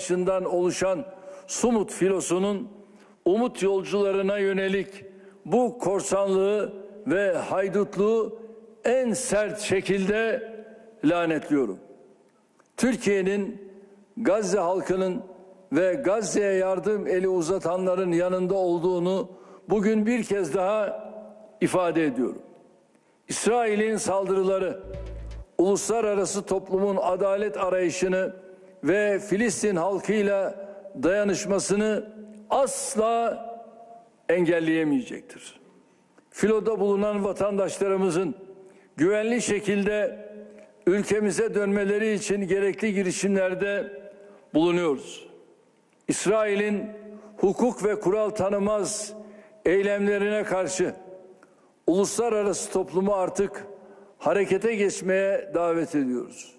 başından oluşan Sumut filosunun umut yolcularına yönelik bu korsanlığı ve haydutluğu en sert şekilde lanetliyorum. Türkiye'nin Gazze halkının ve Gazze'ye yardım eli uzatanların yanında olduğunu bugün bir kez daha ifade ediyorum. İsrail'in saldırıları, uluslararası toplumun adalet arayışını ve Filistin halkıyla dayanışmasını asla engelleyemeyecektir. Filoda bulunan vatandaşlarımızın güvenli şekilde ülkemize dönmeleri için gerekli girişimlerde bulunuyoruz. İsrail'in hukuk ve kural tanımaz eylemlerine karşı uluslararası toplumu artık harekete geçmeye davet ediyoruz.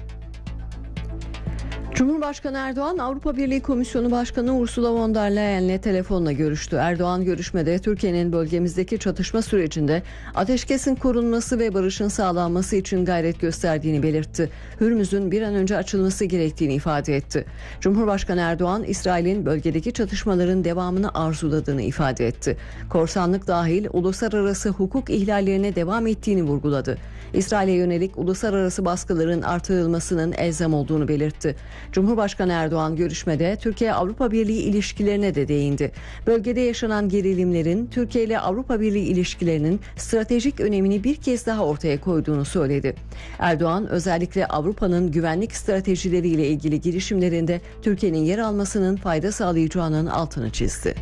Cumhurbaşkanı Erdoğan, Avrupa Birliği Komisyonu Başkanı Ursula von der Leyen'le telefonla görüştü. Erdoğan görüşmede Türkiye'nin bölgemizdeki çatışma sürecinde ateşkesin korunması ve barışın sağlanması için gayret gösterdiğini belirtti. Hürmüz'ün bir an önce açılması gerektiğini ifade etti. Cumhurbaşkanı Erdoğan, İsrail'in bölgedeki çatışmaların devamını arzuladığını ifade etti. Korsanlık dahil uluslararası hukuk ihlallerine devam ettiğini vurguladı. İsrail'e yönelik uluslararası baskıların artırılmasının elzem olduğunu belirtti. Cumhurbaşkanı Erdoğan görüşmede Türkiye-Avrupa Birliği ilişkilerine de değindi. Bölgede yaşanan gerilimlerin Türkiye ile Avrupa Birliği ilişkilerinin stratejik önemini bir kez daha ortaya koyduğunu söyledi. Erdoğan özellikle Avrupa'nın güvenlik stratejileriyle ilgili girişimlerinde Türkiye'nin yer almasının fayda sağlayacağının altını çizdi.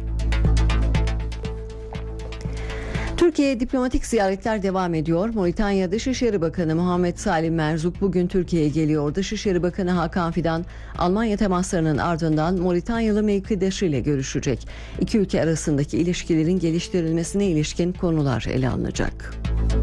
Türkiye'ye diplomatik ziyaretler devam ediyor. Moritanya Dışişleri Bakanı Muhammed Salim Merzuk bugün Türkiye'ye geliyor. Dışişleri Bakanı Hakan Fidan, Almanya temaslarının ardından Moritanyalı mevkidaşı ile görüşecek. İki ülke arasındaki ilişkilerin geliştirilmesine ilişkin konular ele alınacak.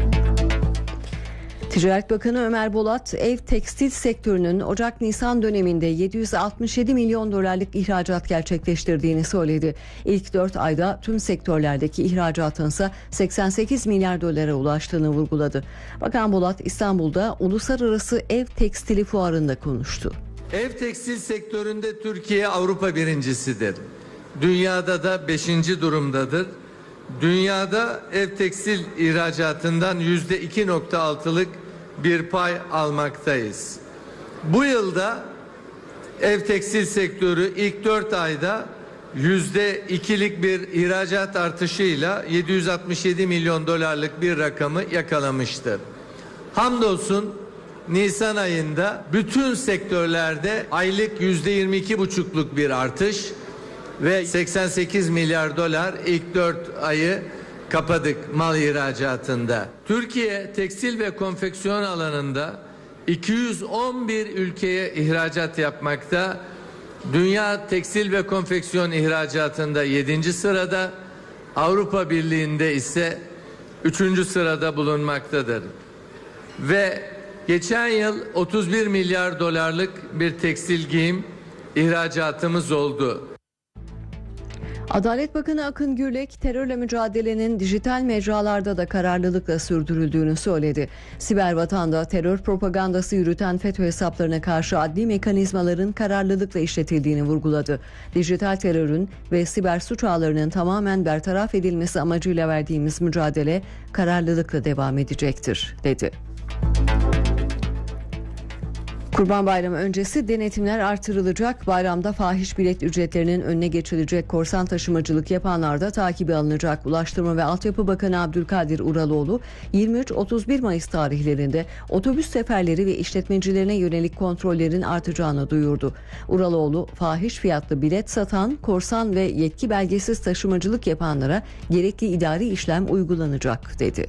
Ticaret Bakanı Ömer Bolat, ev tekstil sektörünün Ocak-Nisan döneminde 767 milyon dolarlık ihracat gerçekleştirdiğini söyledi. İlk 4 ayda tüm sektörlerdeki ihracatın ise 88 milyar dolara ulaştığını vurguladı. Bakan Bolat, İstanbul'da Uluslararası Ev Tekstili Fuarı'nda konuştu. Ev tekstil sektöründe Türkiye Avrupa birincisidir. Dünyada da 5. durumdadır. Dünyada ev tekstil ihracatından %2.6'lık bir pay almaktayız. Bu yılda ev tekstil sektörü ilk 4 ayda %2'lik bir ihracat artışıyla 767 milyon dolarlık bir rakamı yakalamıştır. Hamdolsun Nisan ayında bütün sektörlerde aylık %22,5'luk bir artış ve 88 milyar dolar ilk 4 ayı kapadık mal ihracatında. Türkiye tekstil ve konfeksiyon alanında 211 ülkeye ihracat yapmakta. Dünya tekstil ve konfeksiyon ihracatında 7. sırada, Avrupa Birliği'nde ise 3. sırada bulunmaktadır. Ve geçen yıl 31 milyar dolarlık bir tekstil giyim ihracatımız oldu. Adalet Bakanı Akın Gürlek, terörle mücadelenin dijital mecralarda da kararlılıkla sürdürüldüğünü söyledi. Siber vatanda terör propagandası yürüten FETÖ hesaplarına karşı adli mekanizmaların kararlılıkla işletildiğini vurguladı. Dijital terörün ve siber suç ağlarının tamamen bertaraf edilmesi amacıyla verdiğimiz mücadele kararlılıkla devam edecektir, dedi. Kurban Bayramı öncesi denetimler artırılacak. Bayramda fahiş bilet ücretlerinin önüne geçilecek. Korsan taşımacılık yapanlar da takibe alınacak. Ulaştırma ve Altyapı Bakanı Abdülkadir Uraloğlu 23-31 Mayıs tarihlerinde otobüs seferleri ve işletmecilerine yönelik kontrollerin artacağını duyurdu. Uraloğlu, fahiş fiyatlı bilet satan, korsan ve yetki belgesiz taşımacılık yapanlara gerekli idari işlem uygulanacak, dedi.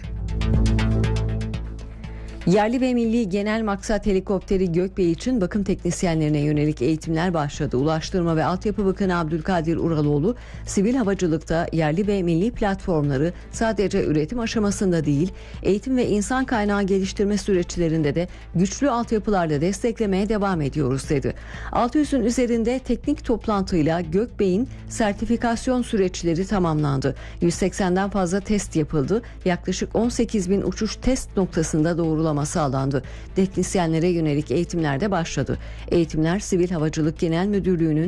Yerli ve milli genel maksat helikopteri Gökbey için bakım teknisyenlerine yönelik eğitimler başladı. Ulaştırma ve Altyapı Bakanı Abdülkadir Uraloğlu, sivil havacılıkta yerli ve milli platformları sadece üretim aşamasında değil, eğitim ve insan kaynağı geliştirme süreçlerinde de güçlü altyapılarla desteklemeye devam ediyoruz, dedi. 600'ün üzerinde teknik toplantıyla Gökbey'in sertifikasyon süreçleri tamamlandı. 180'den fazla test yapıldı. Yaklaşık 18 bin uçuş test noktasında doğrulama sağlandı. Teknisyenlere yönelik eğitimler de başladı. Eğitimler Sivil Havacılık Genel Müdürlüğü'nün